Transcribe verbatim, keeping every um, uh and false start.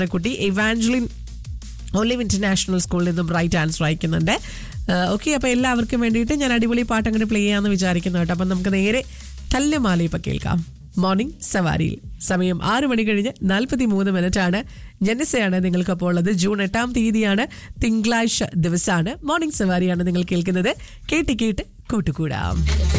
കുട്ടി Evangeline olive international സ്കൂളിൽ നിന്നും റൈറ്റ് ആൻസർ അയക്കുന്നുണ്ട്. ഓക്കെ, അപ്പോൾ എല്ലാവർക്കും വേണ്ടിയിട്ട് ഞാൻ അടിപൊളി പാട്ട് അങ്ങനെ പ്ലേ ചെയ്യാമെന്ന് വിചാരിക്കുന്നു കേട്ടോ. അപ്പം നമുക്ക് നേരെ തല്ലുമാല ഇപ്പം കേൾക്കാം. മോർണിംഗ് സവാരിയിൽ സമയം ആറ് മണി കഴിഞ്ഞ് നാൽപ്പത്തി മൂന്ന് മിനിറ്റ് ആണ്. ജനസയാണ് നിങ്ങൾക്കപ്പോൾ ഉള്ളത്. ജൂൺ എട്ടാം തീയതിയാണ്, തിങ്കളാഴ്ച ദിവസമാണ്. മോർണിംഗ് സവാരിയാണ് നിങ്ങൾ കേൾക്കുന്നത്. കേട്ട് കേട്ട് കൂട്ടുകൂടാം.